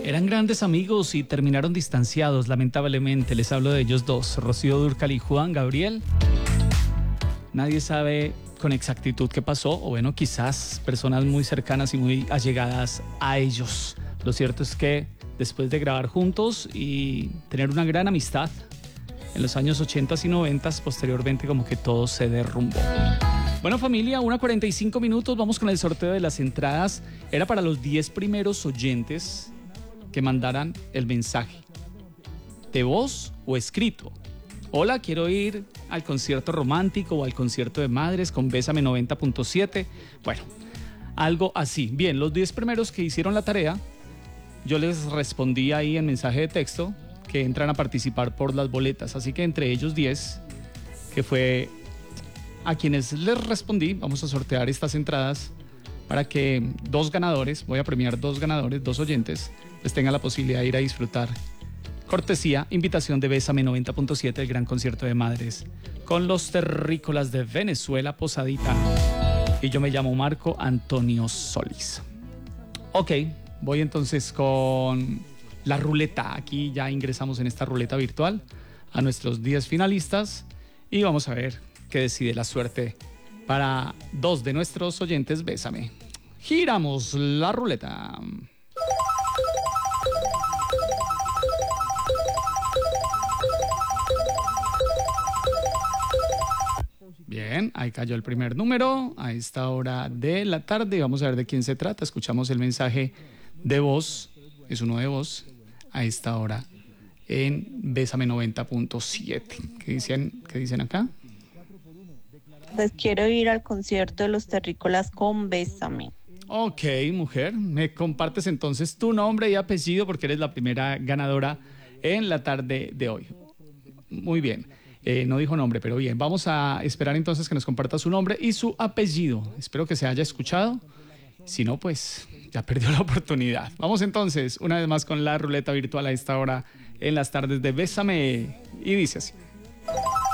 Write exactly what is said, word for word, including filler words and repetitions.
Eran grandes amigos y terminaron distanciados, lamentablemente. Les hablo de ellos dos, Rocío Dúrcal y Juan Gabriel. Nadie sabe con exactitud qué pasó, o bueno, quizás personas muy cercanas y muy allegadas a ellos. Lo cierto es que después de grabar juntos y tener una gran amistad, en los años ochenta y noventa, posteriormente como que todo se derrumbó. Bueno, familia, una cuarenta y cinco minutos, vamos con el sorteo de las entradas. Era para los diez primeros oyentes que mandaran el mensaje de voz o escrito. Hola, quiero ir al concierto romántico o al concierto de madres con Bésame noventa punto siete. Bueno, algo así. Bien, los diez primeros que hicieron la tarea, yo les respondí ahí en mensaje de texto que entran a participar por las boletas. Así que entre ellos diez, que fue a quienes les respondí, vamos a sortear estas entradas para que dos ganadores, voy a premiar dos ganadores, dos oyentes, les tengan la posibilidad de ir a disfrutar. Cortesía, invitación de Bésame noventa punto siete, el gran concierto de madres, con los terrícolas de Venezuela, Posadita. Y yo me llamo Marco Antonio Solís. Ok, voy entonces con la ruleta. Aquí ya ingresamos en esta ruleta virtual a nuestros diez finalistas y vamos a ver qué decide la suerte para dos de nuestros oyentes. Bésame. Giramos la ruleta. Bien, ahí cayó el primer número a esta hora de la tarde. Vamos a ver de quién se trata. Escuchamos el mensaje de voz, es uno de voz, a esta hora en Bésame noventa punto siete. ¿Qué dicen, qué dicen acá? Pues quiero ir al concierto de los terrícolas con Bésame. Ok, mujer, me compartes entonces tu nombre y apellido porque eres la primera ganadora en la tarde de hoy. Muy bien. Eh, no dijo nombre, pero bien, vamos a esperar entonces que nos comparta su nombre y su apellido. Espero que se haya escuchado. Si no, pues ya perdió la oportunidad. Vamos entonces, una vez más con la ruleta virtual a esta hora en las tardes de Bésame. Y dice así.